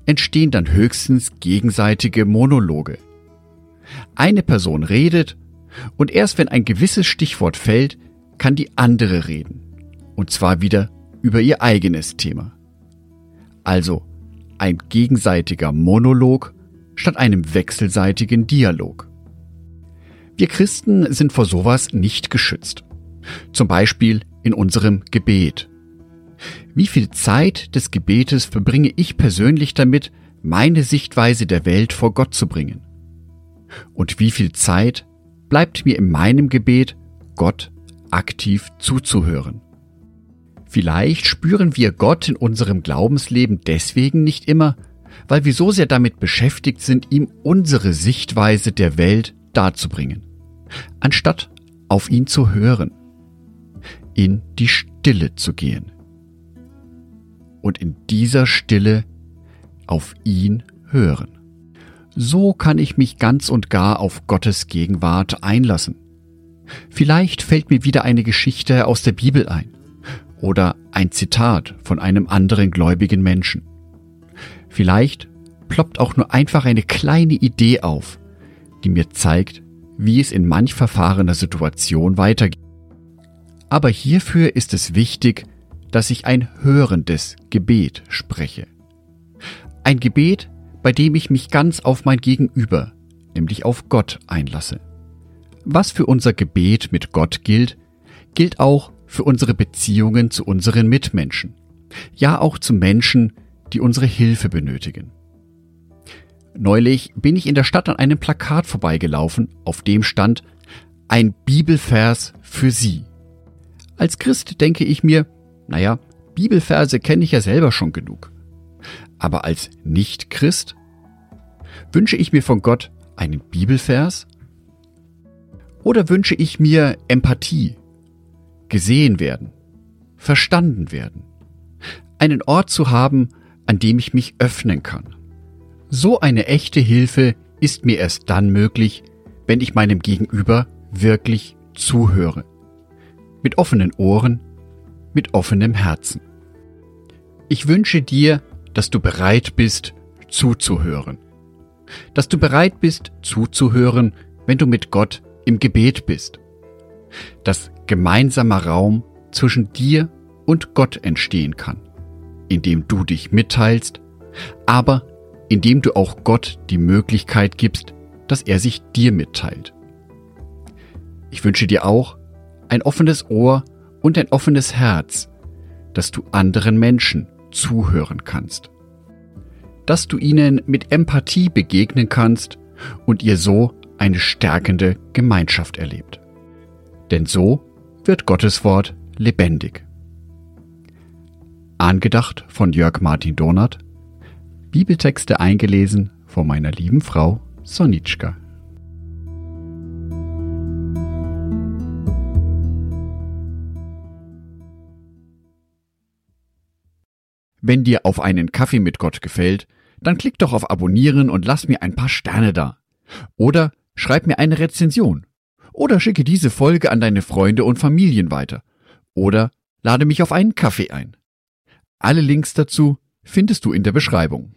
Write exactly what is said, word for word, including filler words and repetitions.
entstehen dann höchstens gegenseitige Monologe. Eine Person redet und erst wenn ein gewisses Stichwort fällt, kann die andere reden. Und zwar wieder über ihr eigenes Thema. Also ein gegenseitiger Monolog statt einem wechselseitigen Dialog. Wir Christen sind vor sowas nicht geschützt. Zum Beispiel in unserem Gebet. Wie viel Zeit des Gebetes verbringe ich persönlich damit, meine Sichtweise der Welt vor Gott zu bringen? Und wie viel Zeit bleibt mir in meinem Gebet, Gott aktiv zuzuhören? Vielleicht spüren wir Gott in unserem Glaubensleben deswegen nicht immer, weil wir so sehr damit beschäftigt sind, ihm unsere Sichtweise der Welt darzubringen, anstatt auf ihn zu hören, in die Stille zu gehen und in dieser Stille auf ihn hören. So kann ich mich ganz und gar auf Gottes Gegenwart einlassen. Vielleicht fällt mir wieder eine Geschichte aus der Bibel ein oder ein Zitat von einem anderen gläubigen Menschen. Vielleicht ploppt auch nur einfach eine kleine Idee auf, die mir zeigt, wie es in manch verfahrener Situation weitergeht. Aber hierfür ist es wichtig, dass ich ein hörendes Gebet spreche. Ein Gebet, bei dem ich mich ganz auf mein Gegenüber, nämlich auf Gott, einlasse. Was für unser Gebet mit Gott gilt, gilt auch für unsere Beziehungen zu unseren Mitmenschen. Ja, auch zu Menschen, die unsere Hilfe benötigen. Neulich bin ich in der Stadt an einem Plakat vorbeigelaufen, auf dem stand ein Bibelvers für Sie. Als Christ denke ich mir, naja, Bibelverse kenne ich ja selber schon genug. Aber als Nicht-Christ wünsche ich mir von Gott einen Bibelvers? Oder wünsche ich mir Empathie, gesehen werden, verstanden werden, einen Ort zu haben, an dem ich mich öffnen kann? So eine echte Hilfe ist mir erst dann möglich, wenn ich meinem Gegenüber wirklich zuhöre. Mit offenen Ohren, mit offenem Herzen. Ich wünsche dir, dass du bereit bist, zuzuhören. Dass du bereit bist, zuzuhören, wenn du mit Gott im Gebet bist. Dass gemeinsamer Raum zwischen dir und Gott entstehen kann, indem du dich mitteilst, aber indem du auch Gott die Möglichkeit gibst, dass er sich dir mitteilt. Ich wünsche dir auch ein offenes Ohr und ein offenes Herz, dass du anderen Menschen zuhören kannst. Dass du ihnen mit Empathie begegnen kannst und ihr so eine stärkende Gemeinschaft erlebt. Denn so wird Gottes Wort lebendig. Angedacht von Jörg Martin Donath, Bibeltexte eingelesen von meiner lieben Frau Sonitschka. Wenn dir Auf einen Kaffee mit Gott gefällt, dann klick doch auf Abonnieren und lass mir ein paar Sterne da. Oder schreib mir eine Rezension. Oder schicke diese Folge an deine Freunde und Familien weiter. Oder lade mich auf einen Kaffee ein. Alle Links dazu findest du in der Beschreibung.